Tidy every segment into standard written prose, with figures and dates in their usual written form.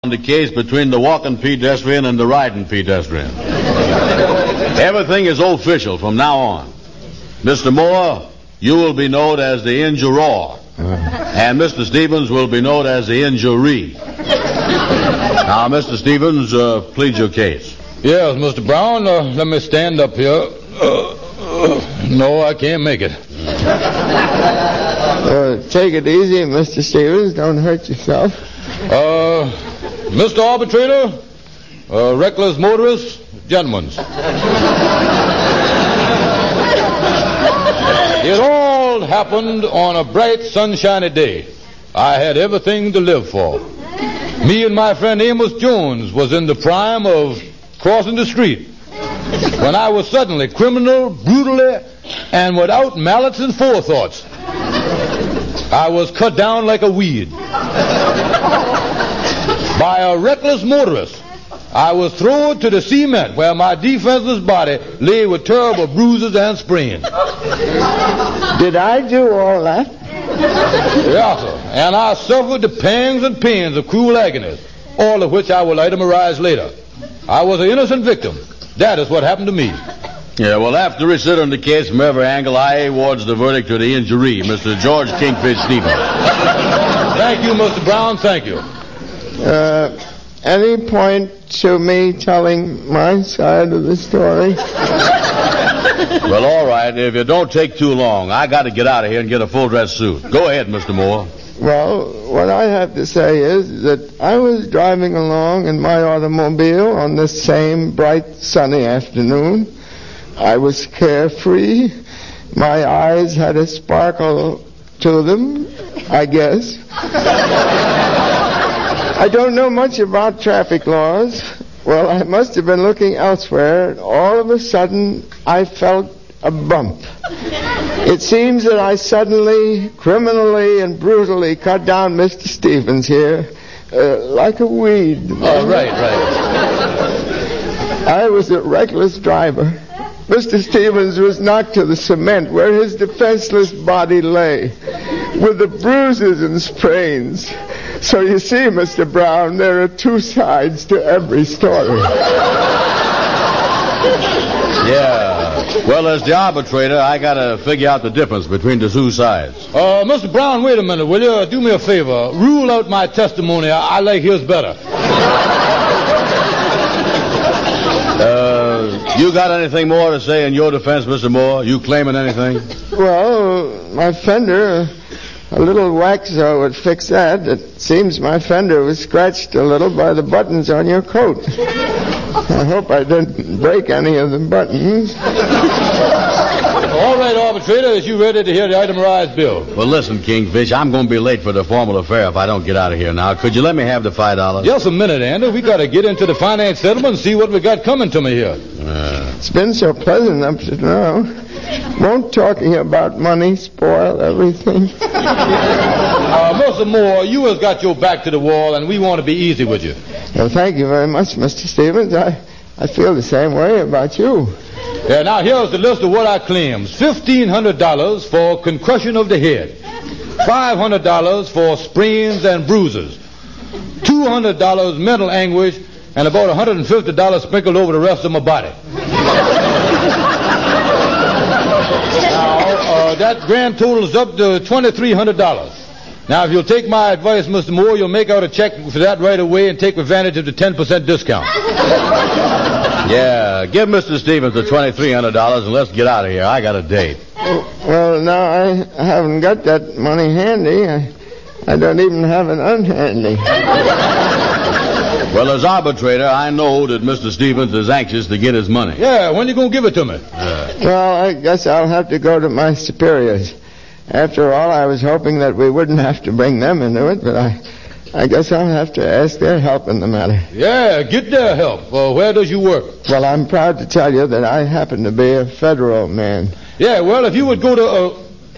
the case between the walking pedestrian and the riding pedestrian. Everything is official from now on. Mr. Moore, you will be known as the injurer, and Mr. Stevens will be known as the injuree. Now, Mr. Stevens, plead your case. Yes, Mr. Brown, let me stand up here. No, I can't make it. Take it easy, Mr. Stevens. Don't hurt yourself. Mr. Arbitrator, reckless motorist, gentlemen. It all happened on a bright, sunshiny day. I had everything to live for. Me and my friend Amos Jones was in the prime of crossing the street when I was suddenly, brutally, and without malice and forethoughts, I was cut down like a weed. By a reckless motorist, I was thrown to the cement where my defenseless body lay with terrible bruises and sprains. Did I do all that? Yes, sir. And I suffered the pangs and pains of cruel agonies, all of which I will itemarize later. I was an innocent victim. That is what happened to me. Yeah, well, after reconsidering the case from every angle, I awards the verdict to the injuree, Mr. George Kingfish Stevens. Thank you, Mr. Brown. Thank you. Any point to me telling my side of the story? Well, all right. If you don't take too long, I got to get out of here and get a full-dress suit. Go ahead, Mr. Moore. Well, what I have to say is that I was driving along in my automobile on this same bright, sunny afternoon. I was carefree. My eyes had a sparkle to them, I guess. I don't know much about traffic laws. Well, I must have been looking elsewhere, and all of a sudden, I felt a bump. It seems that I suddenly, criminally, and brutally cut down Mr. Stevens here, like a weed. Oh, right. I was a reckless driver. Mr. Stevens was knocked to the cement where his defenseless body lay, with the bruises and sprains. So you see, Mr. Brown, there are two sides to every story. Yeah. Well, as the arbitrator, I got to figure out the difference between the two sides. Mr. Brown, wait a minute, will you? Do me a favor. Rule out my testimony. I like his better. You got anything more to say in your defense, Mr. Moore? You claiming anything? Well, my fender, a little wax would fix that. It seems my fender was scratched a little by the buttons on your coat. I hope I didn't break any of the buttons. All right, arbitrator, is you ready to hear the itemized bill? Well, listen, Kingfish, I'm going to be late for the formal affair if I don't get out of here now. Could you let me have the $5? Just a minute, Andy. We got to get into the finance settlement and see what we got coming to me here. It's been so pleasant up to now. Won't talking about money spoil everything? Mr. Moore, you has got your back to the wall, and we want to be easy with you. Well, thank you very much, Mr. Stevens. I feel the same way about you. Yeah, now here's the list of what I claims. $1,500 for concussion of the head. $500 for sprains and bruises. $200 mental anguish, and about $150 sprinkled over the rest of my body. Now, that grand totals up to $2,300. Now, if you'll take my advice, Mr. Moore, you'll make out a check for that right away and take advantage of the 10% discount. Yeah, give Mr. Stevens the $2,300 and let's get out of here. I got a date. Well, now, I haven't got that money handy. I don't even have it unhandy. Well, as arbitrator, I know that Mr. Stevens is anxious to get his money. Yeah, when you going to give it to me? Well, I guess I'll have to go to my superiors. After all, I was hoping that we wouldn't have to bring them into it, but I guess I'll have to ask their help in the matter. Yeah, get their help. Where does you work? Well, I'm proud to tell you that I happen to be a federal man. Yeah, well, if you would go to...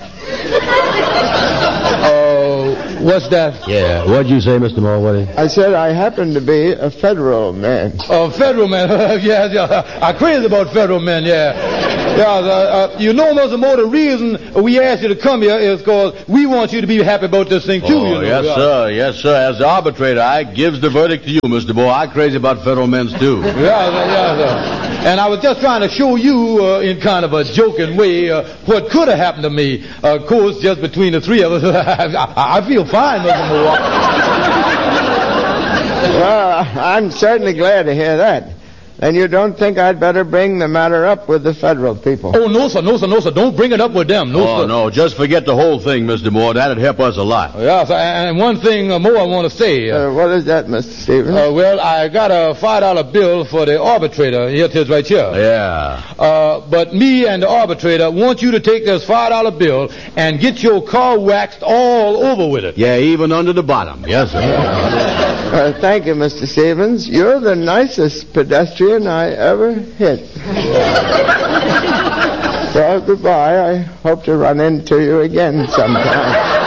what's that? Yeah, what'd you say, Mr. Moore? I said I happen to be a federal man. Oh, federal man. Yeah, I'm crazy about federal men, yeah. You know, Mr. Moore, the reason we asked you to come here is because we want you to be happy about this thing, too. Oh, yes, sir. Yes, sir. As the arbitrator, I gives the verdict to you, Mr. Moore. I'm crazy about federal men's, too. Sir. And I was just trying to show you, in kind of a joking way, what could have happened to me. Of course, just between the three of us, I feel fine, Mr. Moore. Well, I'm certainly glad to hear that. And you don't think I'd better bring the matter up with the federal people? Oh, no, sir. Don't bring it up with them. No, sir. No, just forget the whole thing, Mr. Moore. That'd help us a lot. Yeah, sir. And one thing more I want to say. What is that, Mr. Stevens? Well, I got a $5 bill for the arbitrator. Here it is right here. Yeah. But me and the arbitrator want you to take this $5 bill and get your car waxed all over with it. Yeah, even under the bottom. Yes, sir. Thank you, Mr. Stevens. You're the nicest pedestrian I ever hit. Well, goodbye. I hope to run into you again sometime.